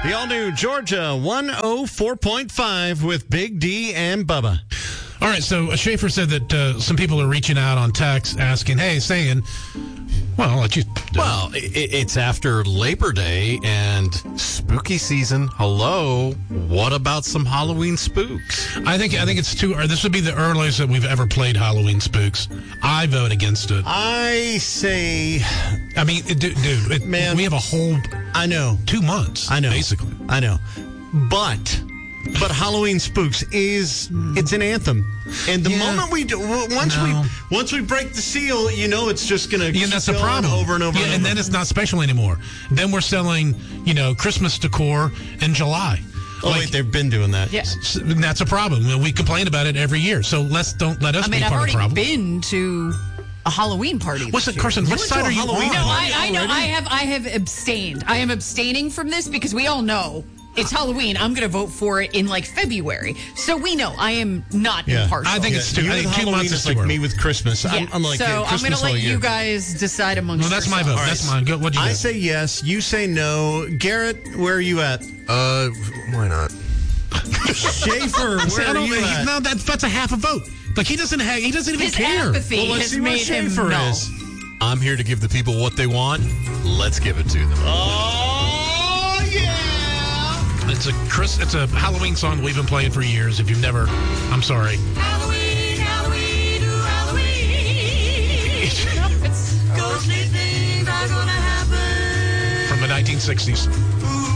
The all-new Georgia 104.5 with Big D and Bubba. All right, so Schaefer said that some people are reaching out on text asking, saying, well, I'll let you do it. Well, it's after Labor Day and spooky season. Hello, what about some Halloween spooks? I think it's too. Or this would be the earliest that we've ever played Halloween spooks. I vote against it. I say, I mean, dude, man, we have a whole. I know 2 months. I know, basically. I know, but Halloween Spooks it's an anthem, and the moment we do, once we break the seal, it's just gonna keep that's the going problem over and over. Yeah, and and over. then it's not special anymore. Then we're selling Christmas decor in July. Oh wait, they've been doing that. Yes, and that's a problem. We complain about it every year. So don't let us be part of the problem. I've already been to a Halloween party. What's it, Carson? What side are you on? No, I know. I have abstained. I am abstaining from this because we all know it's Halloween. I'm going to vote for it in February. So we know I am not impartial. I think it's too. I think 2 months is like too early. me with Christmas. Yeah. I'm like, so I'm going to let you guys decide amongst yourselves. That's my vote. Right. That's mine. Go, what'd you do? I say yes. You say no. Garrett, where are you at? Why not? Schaefer, where are you at? No, that's a half a vote. He doesn't even His care. apathy Well, let's has see what made him Schaefer null. is. I'm here to give the people what they want. Let's give it to them. Oh yeah! It's a Halloween song that we've been playing for years. If you've never, I'm sorry. Halloween, Halloween, Halloween. Ghostly things are gonna happen. From the 1960s.